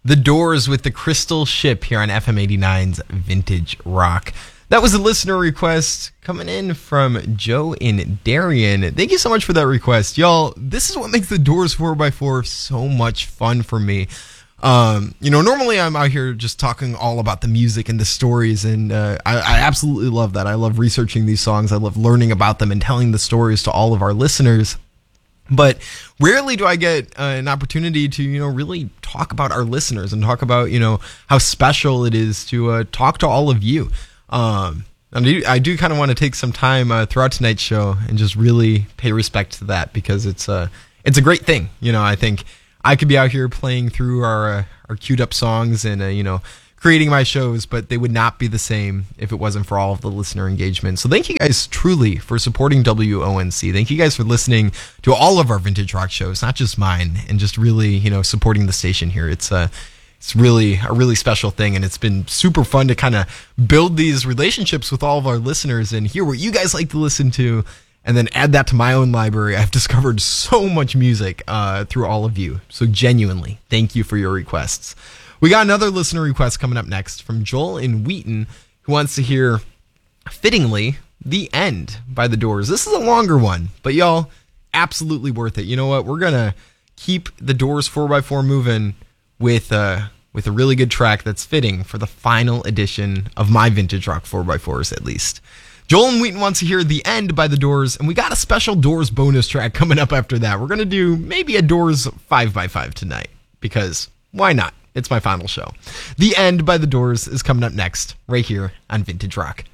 The Doors with the Crystal Ship here on FM 89's Vintage Rock. That was a listener request coming in from Joe in Darien. Thank you so much for that request. Y'all, this is what makes the Doors 4x4 so much fun for me. Normally I'm out here just talking all about the music and the stories, and I absolutely love that. I love researching these songs. I love learning about them and telling the stories to all of our listeners. But rarely do I get an opportunity to, really talk about our listeners and talk about, how special it is to talk to all of you. I do kind of want to take some time throughout tonight's show and just really pay respect to that, because it's a great thing. I think I could be out here playing through our queued up songs and, creating my shows, but they would not be the same if it wasn't for all of the listener engagement. So thank you guys truly for supporting WONC. Thank you guys for listening to all of our Vintage Rock shows, not just mine, and just really, supporting the station here. It's really a really special thing, and it's been super fun to kind of build these relationships with all of our listeners and hear what you guys like to listen to, and then add that to my own library. I've discovered so much music through all of you. So genuinely, thank you for your requests. We got another listener request coming up next from Joel in Wheaton, who wants to hear, fittingly, The End by The Doors. This is a longer one, but y'all, absolutely worth it. You know what? We're going to keep The Doors 4x4 moving with a really good track that's fitting for the final edition of my Vintage Rock 4x4s, at least. Joel in Wheaton wants to hear The End by The Doors, and we got a special Doors bonus track coming up after that. We're going to do maybe a Doors 5x5 tonight, because why not? It's my final show. The End by The Doors is coming up next, right here on Vintage Rock.